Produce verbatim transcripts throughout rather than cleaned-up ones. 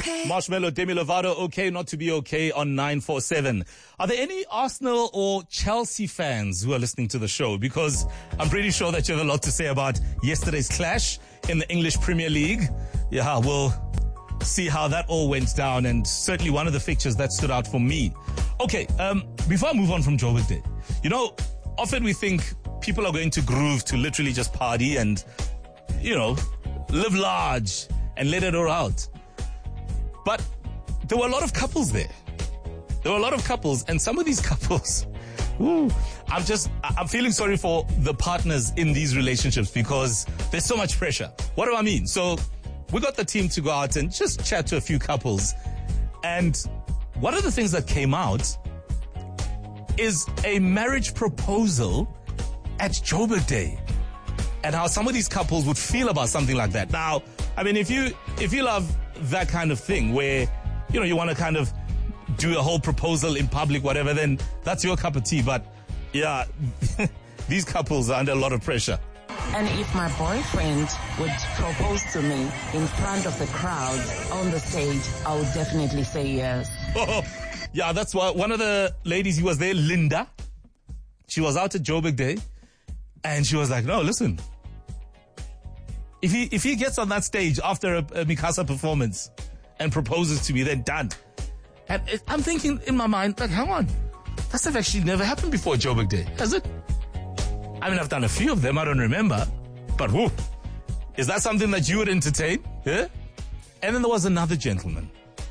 okay. Marshmallow, Demi Lovato, okay not to be okay on nine four seven. Are there any Arsenal or Chelsea fans who are listening to the show? Because I'm pretty sure that you have a lot to say about yesterday's clash in the English Premier League. Yeah, we'll see how that all went down, and certainly one of the fixtures that stood out for me. Okay, um, before I move on from Joburg Day, you know, often we think people are going to Groove to literally just party and, you know, live large and let it all out. But there were a lot of couples there. There were a lot of couples, and some of these couples, ooh, I'm just, I'm feeling sorry for the partners in these relationships because there's so much pressure. What do I mean? So we got the team to go out and just chat to a few couples. And one of the things that came out is a marriage proposal at Joburg Day, and how some of these couples would feel about something like that. Now, I mean, if you if you love that kind of thing where, you know, you want to kind of do a whole proposal in public, whatever, then that's your cup of tea. But yeah, these couples are under a lot of pressure. And if my boyfriend would propose to me in front of the crowd on the stage, I would definitely say yes. Oh, yeah, that's why one of the ladies who was there, Linda, she was out at Joburg Day, and she was like, no, listen, if he if he gets on that stage after a, a Mikasa performance and proposes to me, then done. And it, I'm thinking in my mind, like, hang on, that's actually never happened before Joburg Day, has it? I mean, I've done a few of them, I don't remember, but whoo, is that something that you would entertain? Yeah? And then there was another gentleman.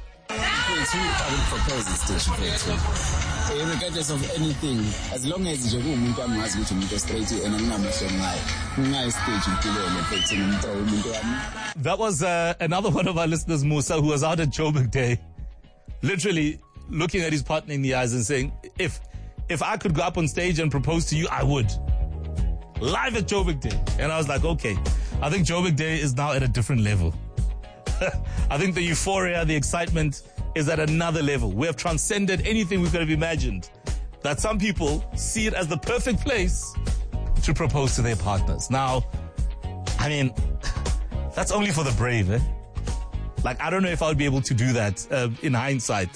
Regardless of anything, as long as you umuntu amazi ukuthi umuntu straight and anginamahle ngayo ngayo stage impilweni mfethu ngimthrow umuntu wami. That was uh, another one of our listeners, Musa, who was out at Joburg Day, literally looking at his partner in the eyes and saying, if if I could go up on stage and propose to you, I would. Live at Joburg Day. And I was like, okay, I think Joburg Day is now at a different level. I think the euphoria, the excitement is at another level. We have transcended anything we could have imagined. That some people see it as the perfect place to propose to their partners. Now, I mean, that's only for the brave, eh? Like, I don't know if I would be able to do that uh, in hindsight.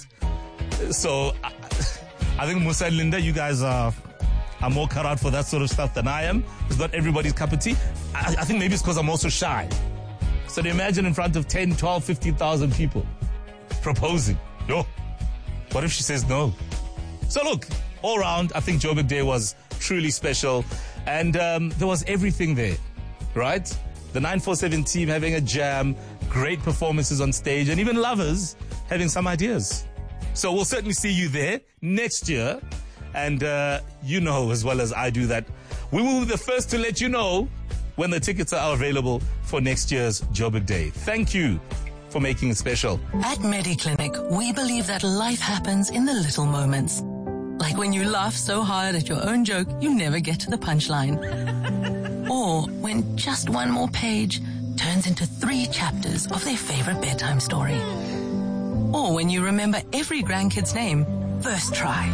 So, I, I think Musa and Linda, you guys are, are more cut out for that sort of stuff than I am. It's not everybody's cup of tea. I, I think maybe it's because I'm also shy. So to imagine in front of ten, twelve, fifteen thousand people proposing. No. What if she says no? So look, all round, I think Joburg Day was truly special. And um, there was everything there, right? The nine four seven team having a jam, great performances on stage, and even lovers having some ideas. So we'll certainly see you there next year. And uh, you know as well as I do that we will be the first to let you know when the tickets are available for next year's Joburg Day. Thank you for making it special. At MediClinic, we believe that life happens in the little moments. Like when you laugh so hard at your own joke, you never get to the punchline. Or when just one more page turns into three chapters of their favorite bedtime story. Or when you remember every grandkid's name, first try.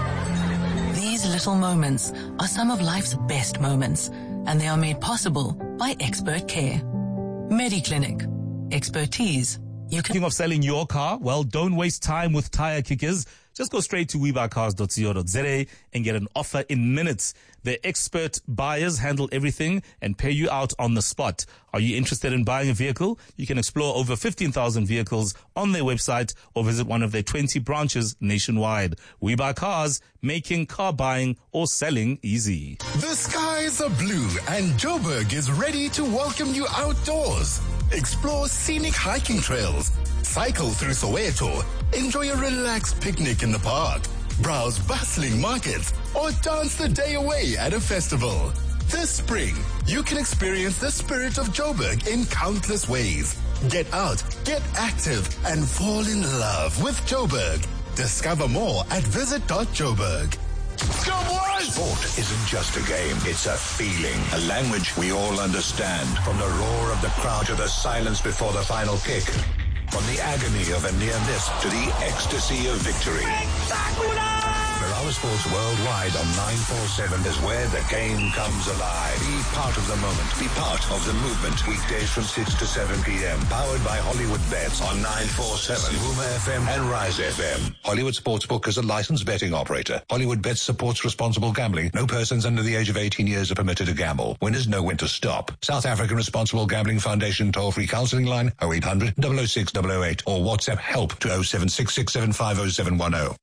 These little moments are some of life's best moments, and they are made possible by expert care. MediClinic. Expertise. You can. Thinking of selling your car? Well, don't waste time with tire kickers. Just go straight to we buy cars dot co dot za and get an offer in minutes. Their expert buyers handle everything and pay you out on the spot. Are you interested in buying a vehicle? You can explore over fifteen thousand vehicles on their website or visit one of their twenty branches nationwide. We Buy Cars, making car buying or selling easy. The skies are blue and Joburg is ready to welcome you outdoors. Explore scenic hiking trails, cycle through Soweto, enjoy a relaxed picnic in the park, browse bustling markets, or dance the day away at a festival. This spring, you can experience the spirit of Joburg in countless ways. Get out, get active, and fall in love with Joburg. Discover more at visit dot joburg. Go boys! Sport isn't just a game, it's a feeling, a language we all understand. From the roar of the crowd to the silence before the final kick. From the agony of a near miss to the ecstasy of victory. There are Power Sports Worldwide on nine forty-seven is where the game comes alive. Be part of the moment. Be part of the movement. Weekdays from six to seven p.m. Powered by Hollywood Bets on nine forty-seven, Boomer F M and Rise F M. Hollywood Sportsbook is a licensed betting operator. Hollywood Bets supports responsible gambling. No persons under the age of eighteen years are permitted to gamble. Winners know when to stop. South African Responsible Gambling Foundation toll-free counselling line oh eight hundred, double oh six, double oh eight or WhatsApp help to oh seven six six seven five oh seven one oh.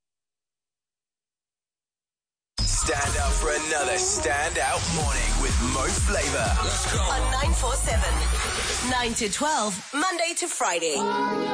Stand up for another standout morning with Mo Flava. Let's go. On nine forty-seven. nine to twelve, Monday to Friday.